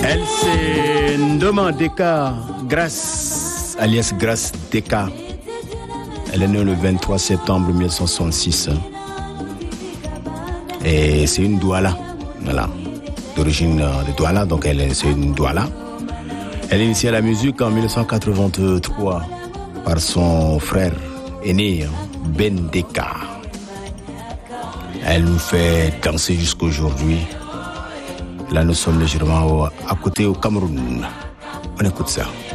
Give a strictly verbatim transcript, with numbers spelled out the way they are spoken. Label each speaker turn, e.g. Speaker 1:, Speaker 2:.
Speaker 1: Elle c'est Ndoma Deka, Grace, alias Grace Deka. Elle est née le vingt-trois septembre mille neuf cent soixante-six. Et c'est une Douala, voilà, d'origine de Douala, donc elle est, c'est une Douala. Elle est initiée à la musique en mille neuf cent quatre-vingt-trois par son frère aîné, Ben Deka. Elle nous fait danser jusqu'aujourd'hui. Là, nous sommes légèrement à côté au Cameroun. On écoute ça.